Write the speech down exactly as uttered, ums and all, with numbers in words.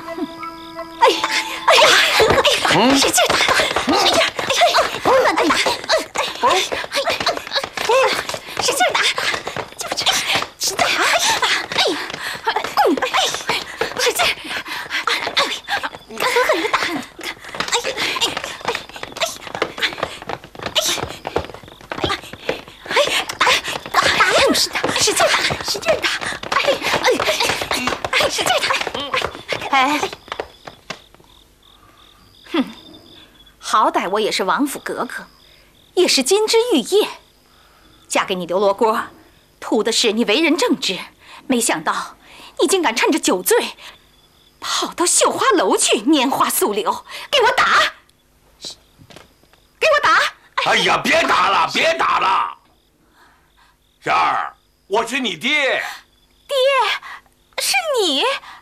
哎呀，哎呀，哎呀，使劲打！哎呀，哎呀，慢点打！哎呀，哎呀，使劲打！就这，使劲打！哎呀，哎，使劲！哎，狠狠的打！哎呀，哎，哎，哎，哎，哎，打打打就是的，使劲打，使劲打！哎哎哎哎，使劲打！哎。 好歹我也是王府格格，也是金枝玉叶，嫁给你刘罗锅，图的是你为人正直。没想到你竟敢趁着酒醉，跑到绣花楼去拈花素柳，给我打！给我打！ 哎呀，别打了，别打了！然儿，我是你爹。 爹，是你。